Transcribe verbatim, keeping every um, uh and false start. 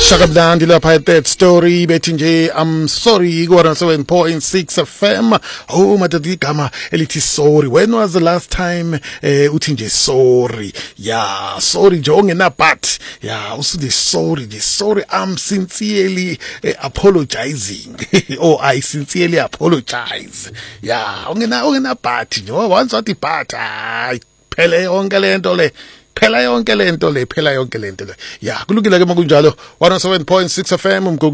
Shaka Mdandi lapha at that story bethi nje I'm sorry ku one oh seven point six F M. Oh madodi igama elithi sorry. When was the last time eh uthi nje sorry? Yeah, sorry nje ongena but. Yeah, usuthi sorry nje sorry I'm sincerely eh, apologizing. Oh, I sincerely apologize. Yeah, ongena ongena but nje once wathi but ay phele yonke lento le. Phela yonke lento le phela yonke lento le. Yeah, kulungile ke makunjalo one oh seven point six F M.